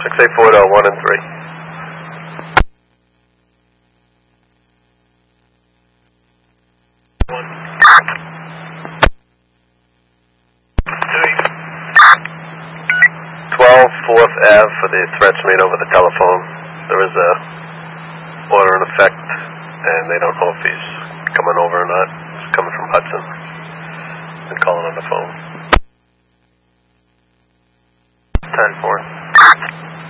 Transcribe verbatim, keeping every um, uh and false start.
six eight four to one and three. twelve fourth Ave for the threats made over the telephone. There is a order in effect, and they don't know if he's coming over or not. He's coming from Hudson and calling on the phone. ten four.